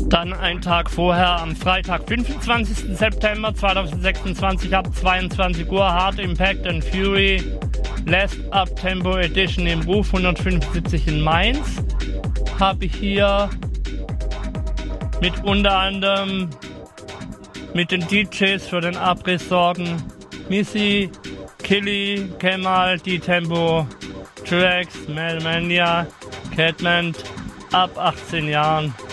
Dann einen Tag vorher, am Freitag, 25. September 2026 ab 22 Uhr, Hard Impact and Fury, Last Up Tempo Edition im Ruf 175 in Mainz. Habe ich hier mit unter anderem mit den DJs für den Abriss sorgen Missy, Killy, Kemal, D-Tempo, Trax, Melmania, Catman ab 18 Jahren.